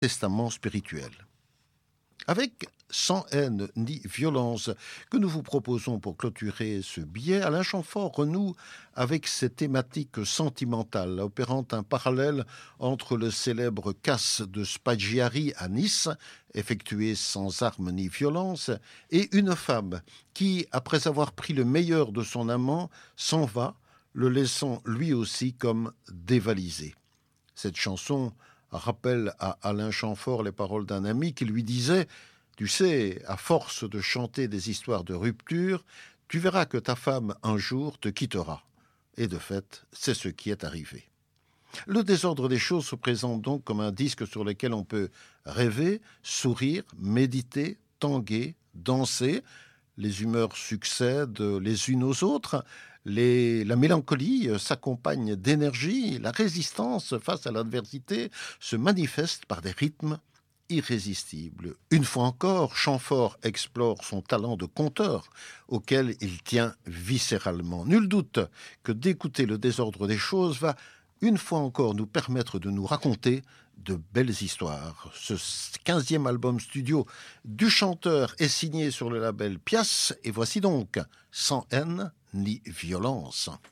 testament spirituel. Avec Sans haine ni violence que nous vous proposons pour clôturer ce billet, Alain Chamfort renoue avec ces thématiques sentimentales, opérant un parallèle entre le célèbre casse de Spaggiari à Nice, effectué sans armes ni violence, et une femme qui, après avoir pris le meilleur de son amant, s'en va, le laissant lui aussi comme dévalisé. Cette chanson rappelle à Alain Chamfort les paroles d'un ami qui lui disait « Tu sais, à force de chanter des histoires de rupture, tu verras que ta femme un jour te quittera. » Et de fait, c'est ce qui est arrivé. Le désordre des choses se présente donc comme un disque sur lequel on peut rêver, sourire, méditer, tanguer, danser. Les humeurs succèdent les unes aux autres. La mélancolie s'accompagne d'énergie. La résistance face à l'adversité se manifeste par des rythmes irrésistibles. Une fois encore, Chamfort explore son talent de conteur, auquel il tient viscéralement. Nul doute que d'écouter le désordre des choses va une fois encore nous permettre de nous raconter de belles histoires. Ce 15e album studio du chanteur est signé sur le label Pias, et voici donc Sans haine ni violence.